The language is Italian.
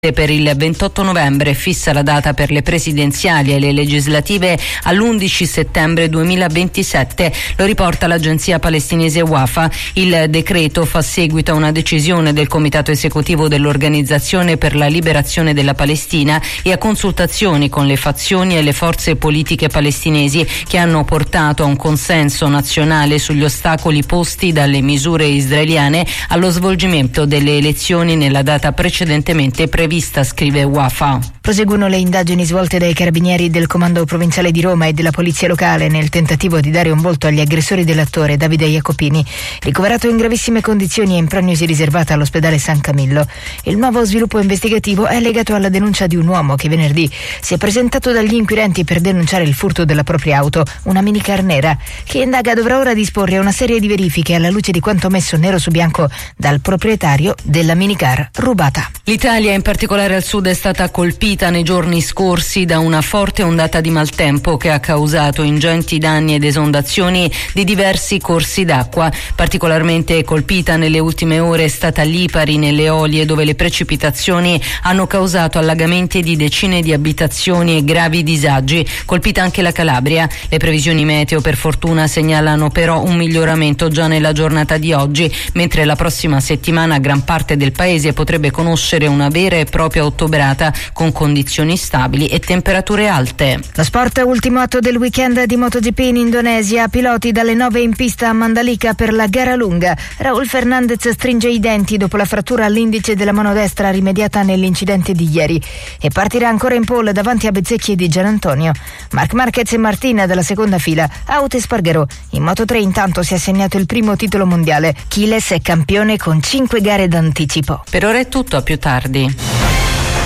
per il 28 novembre, fissa la data per le presidenziali e le legislative all'11 settembre 2027, lo riporta l'agenzia palestinese Wafa. Il decreto fa seguito a una decisione del Comitato Esecutivo dell'Organizzazione per la Liberazione della Palestina e a consultazioni con le fazioni e le forze politiche palestinesi che hanno portato a un consenso nazionale sugli ostacoli posti dalle misure israeliane allo svolgimento delle elezioni nella data precedentemente prevista, scrive Wafa. Proseguono le indagini svolte dai carabinieri del Comando Provinciale di Roma e della Polizia Locale nel tentativo di dare un volto agli aggressori dell'attore Davide Jacopini, ricoverato in gravissime condizioni e in prognosi riservata all'ospedale San Camillo. Il nuovo sviluppo investigativo è legato alla denuncia di un uomo che venerdì si è presentato dagli inquirenti per denunciare il furto della propria auto, una minicar nera. Chi indaga dovrà ora disporre una serie di verifiche alla luce di quanto messo nero su bianco dal proprietario della minicar rubata. L'Italia, in particolare al sud, è stata colpita nei giorni scorsi da una forte ondata di maltempo che ha causato ingenti danni ed esondazioni di diversi corsi d'acqua. Particolarmente colpita nelle ultime ore è stata Lipari, nelle Eolie, dove le precipitazioni hanno causato allagamenti di decine di abitazioni e gravi disagi. Colpita anche la Calabria. Le previsioni meteo per fortuna segnalano però un miglioramento già nella giornata di oggi, mentre la prossima settimana gran parte del paese potrebbe conoscere una vera e propria ottobrata con condizioni stabili e temperature alte. Lo sport, ultimo atto del weekend di MotoGP in Indonesia, piloti dalle 9 in pista a Mandalika per la gara lunga. Raul Fernandez stringe i denti dopo la frattura all'indice della mano destra rimediata nell'incidente di ieri e partirà ancora in pole davanti a Bezzecchi di Gianantonio. Marc Marquez e Martina dalla seconda fila, Aut e Spargaro. In Moto3 intanto si è assegnato il primo titolo mondiale. Chiles è campione con 5 gare d'anticipo. Per ora è tutto, a più tardi.